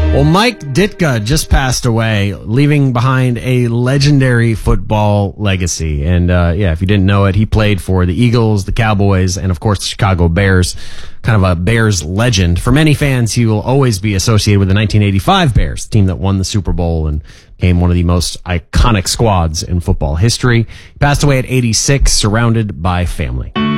Well, Mike Ditka just passed away, leaving behind a legendary football legacy. And if you didn't know it, he played for the Eagles, the Cowboys, and of course the Chicago Bears. Kind of a Bears legend. For many fans, he will always be associated with the 1985 Bears, the team that won the Super Bowl and became one of the most iconic squads in football history. He passed away at 86, surrounded by family.